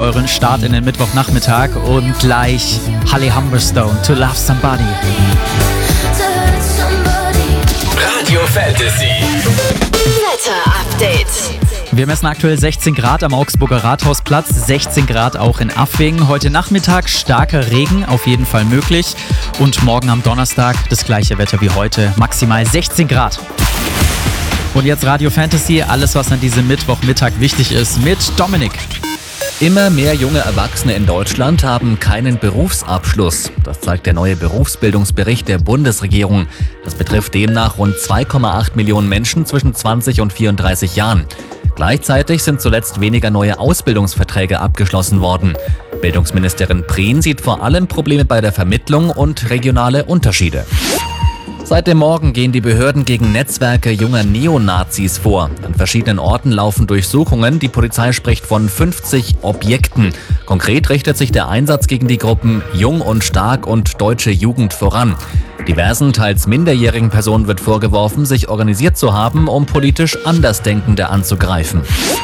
euren Start in den Mittwochnachmittag und gleich Holly Humberstone, To Love Somebody. Radio Fantasy. Wetter-Update. Wir messen aktuell 16 Grad am Augsburger Rathausplatz, 16 Grad auch in Affingen. Heute Nachmittag starker Regen, auf jeden Fall möglich. Und morgen am Donnerstag das gleiche Wetter wie heute, maximal 16 Grad. Und jetzt Radio Fantasy, alles was an diesem Mittwochmittag wichtig ist, mit Dominik. Immer mehr junge Erwachsene in Deutschland haben keinen Berufsabschluss. Das zeigt der neue Berufsbildungsbericht der Bundesregierung. Das betrifft demnach rund 2,8 Millionen Menschen zwischen 20 und 34 Jahren. Gleichzeitig sind zuletzt weniger neue Ausbildungsverträge abgeschlossen worden. Bildungsministerin Prien sieht vor allem Probleme bei der Vermittlung und regionale Unterschiede. Seit dem Morgen gehen die Behörden gegen Netzwerke junger Neonazis vor. An verschiedenen Orten laufen Durchsuchungen. Die Polizei spricht von 50 Objekten. Konkret richtet sich der Einsatz gegen die Gruppen Jung und Stark und Deutsche Jugend voran. Diversen, teils minderjährigen Personen wird vorgeworfen, sich organisiert zu haben, um politisch Andersdenkende anzugreifen.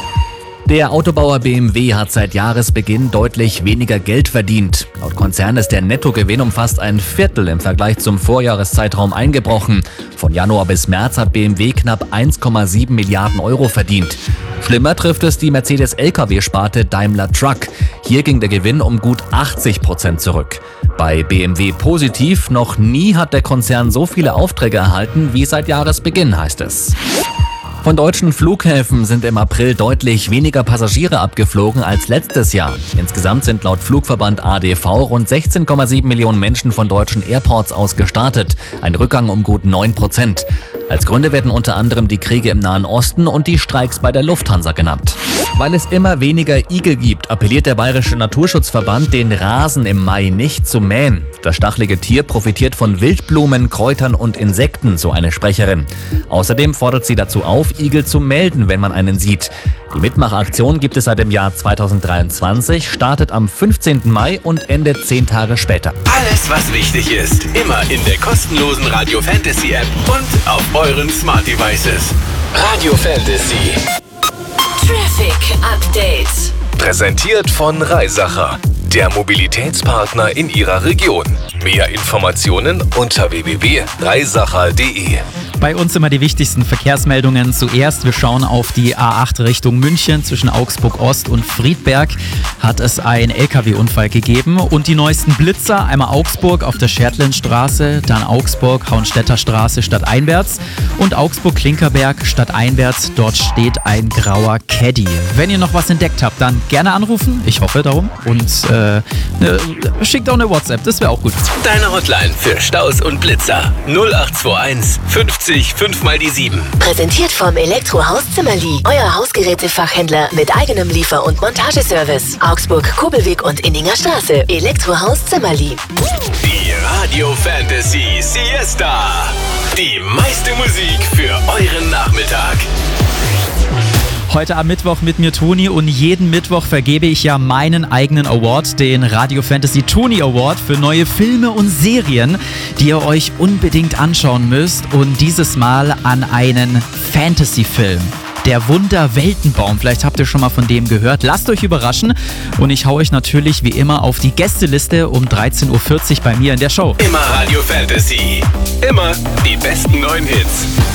Der Autobauer BMW hat seit Jahresbeginn deutlich weniger Geld verdient. Laut Konzern ist der Nettogewinn um fast ein Viertel im Vergleich zum Vorjahreszeitraum eingebrochen. Von Januar bis März hat BMW knapp 1,7 Milliarden Euro verdient. Schlimmer trifft es die Mercedes-Lkw-Sparte Daimler Truck. Hier ging der Gewinn um gut 80% zurück. Bei BMW positiv, noch nie hat der Konzern so viele Aufträge erhalten wie seit Jahresbeginn, heißt es. Von deutschen Flughäfen sind im April deutlich weniger Passagiere abgeflogen als letztes Jahr. Insgesamt sind laut Flugverband ADV rund 16,7 Millionen Menschen von deutschen Airports aus gestartet. Ein Rückgang um gut 9%. Als Gründe werden unter anderem die Kriege im Nahen Osten und die Streiks bei der Lufthansa genannt. Weil es immer weniger Igel gibt, appelliert der Bayerische Naturschutzverband, den Rasen im Mai nicht zu mähen. Das stachelige Tier profitiert von Wildblumen, Kräutern und Insekten, so eine Sprecherin. Außerdem fordert sie dazu auf, Igel zu melden, wenn man einen sieht. Die Mitmachaktion gibt es seit dem Jahr 2023, startet am 15. Mai und endet 10 Tage später. Alles, was wichtig ist, immer in der kostenlosen Radio Fantasy App und auf euren Smart Devices. Radio Fantasy. Traffic Update. Präsentiert von Reisacher, der Mobilitätspartner in Ihrer Region. Mehr Informationen unter www.reisacher.de. Bei uns immer die wichtigsten Verkehrsmeldungen. Zuerst, wir schauen auf die A8 Richtung München. Zwischen Augsburg Ost und Friedberg hat es einen LKW-Unfall gegeben. Und die neuesten Blitzer, einmal Augsburg auf der Schertlenstraße, dann Augsburg Hauenstädter Straße stadteinwärts und Augsburg-Klinkerberg stadteinwärts. Dort steht ein grauer Caddy. Wenn ihr noch was entdeckt habt, dann gerne anrufen. Ich hoffe darum. Und schickt auch eine WhatsApp, das wäre auch gut. Deine Hotline für Staus und Blitzer 0821 50 5 mal die 7. Präsentiert vom Elektrohaus Zimmerli. Euer Hausgerätefachhändler mit eigenem Liefer- und Montageservice. Augsburg, Kobelweg und Inninger Straße. Elektrohaus Zimmerli. Die Radio Fantasy Siesta. Die meiste Musik für euren Nachmittag. Heute am Mittwoch mit mir Toni und jeden Mittwoch vergebe ich ja meinen eigenen Award, den Radio Fantasy Tony Award für neue Filme und Serien, die ihr euch unbedingt anschauen müsst und dieses Mal an einen Fantasy-Film. Der Wunder-Weltenbaum, vielleicht habt ihr schon mal von dem gehört. Lasst euch überraschen und ich hau euch natürlich wie immer auf die Gästeliste um 13.40 Uhr bei mir in der Show. Immer Radio Fantasy. Immer die besten neuen Hits.